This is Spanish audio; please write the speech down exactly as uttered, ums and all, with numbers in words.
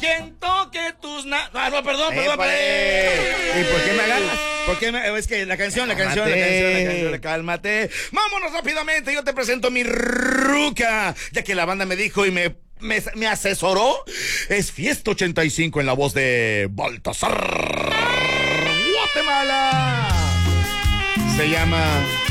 Quien toque tus na... Ah, no, perdón, perdón. Épale. Eh. ¿Y por qué me agarras? ¿Por qué me... Es que la canción, la canción, la Cálmate. canción, la canción, cálmate. Vámonos rápidamente, yo te presento a mi ruca, ya que la banda me dijo y me, me, me asesoró. Es Fiesta ochenta y cinco en la voz de Baltasar Guatemala. Se llama